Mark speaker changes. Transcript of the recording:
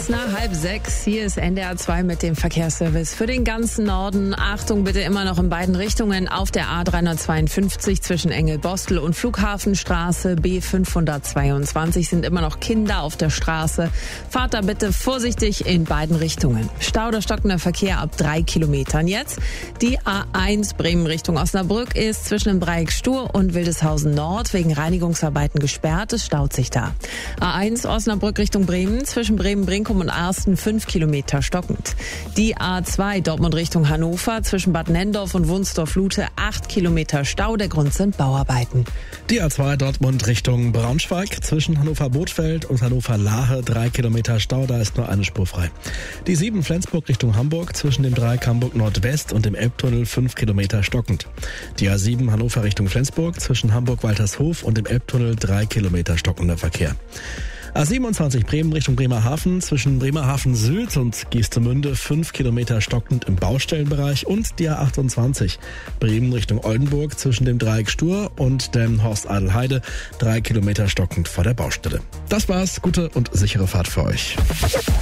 Speaker 1: kurz nach 5:30. Hier ist NDR 2 mit dem Verkehrsservice für den ganzen Norden. Achtung bitte immer noch in beiden Richtungen auf der A352 zwischen Engelbostel und Flughafenstraße. B522 sind immer noch Kinder auf der Straße. Fahrt da bitte vorsichtig in beiden Richtungen. Stau oder stockender Verkehr ab 3 Kilometern jetzt. Die A1 Bremen Richtung Osnabrück ist zwischen dem Dreieck Stur und Wildeshausen Nord wegen Reinigungsarbeiten gesperrt. Es staut sich da. A1 Osnabrück Richtung Bremen, zwischen Bremen-Brinkum und Arsten 5 Kilometer stockend. Die A2 Dortmund Richtung Hannover, zwischen Bad Nenndorf und Wunsdorf-Lute 8 Kilometer Stau, der Grund sind Bauarbeiten.
Speaker 2: Die A2 Dortmund Richtung Braunschweig, zwischen Hannover-Bothfeld und Hannover-Lahe 3 Kilometer Stau, da ist nur eine Spur frei. Die 7 Flensburg Richtung Hamburg, zwischen dem Dreieck Hamburg Nordwest und dem Elbtunnel 5 Kilometer stockend. Die A7 Hannover Richtung Flensburg, zwischen Hamburg-Waltershof und dem Elbtunnel 3 Kilometer stockender Verkehr. A27 Bremen Richtung Bremerhaven, zwischen Bremerhaven Süd und Geestemünde 5 Kilometer stockend im Baustellenbereich, und die A28 Bremen Richtung Oldenburg, zwischen dem Dreieck Stur und dem Horst Adelheide 3 Kilometer stockend vor der Baustelle. Das war's, gute und sichere Fahrt für euch.